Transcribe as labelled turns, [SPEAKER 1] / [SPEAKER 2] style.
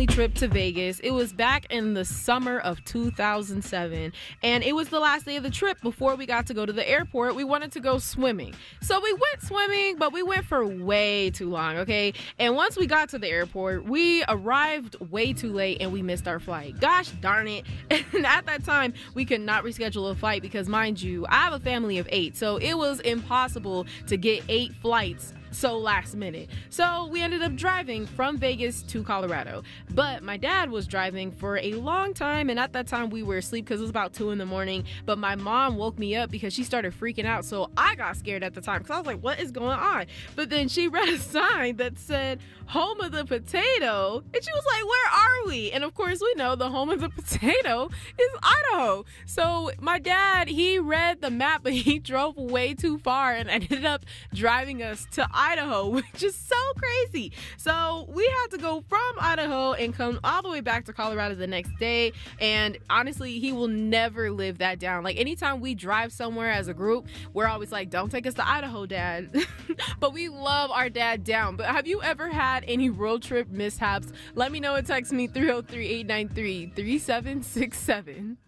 [SPEAKER 1] family trip to Vegas. It was back in the summer of 2007, and it was the last day of the trip before we got to go to the airport. We wanted to go swimming. So we went swimming, but we went for way too long, okay? And once we got to the airport, we arrived way too late and we missed our flight. Gosh darn it. And at that time, we could not reschedule a flight because, mind you, I have a family of 8, so it was impossible to get 8 flights so last minute. So we ended up driving from Vegas to Colorado. But my dad was driving for a long time, and at that time we were asleep because it was about 2 in the morning. But my mom woke me up because she started freaking out, so I got scared at the time because I was like, what is going on? But then she read a sign that said home of the potato, and she was like, where are we? And of course we know the home of the potato is Idaho. So my dad, he read the map, but he drove way too far and ended up driving us to Idaho, which is so crazy. So we had to go from Idaho and come all the way back to Colorado the next day. And honestly, he will never live that down. Like, anytime we drive somewhere as a group, we're always like, don't take us to Idaho, Dad. But we love our dad down. But have you ever had any road trip mishaps? Let me know and text me 303-893-3767.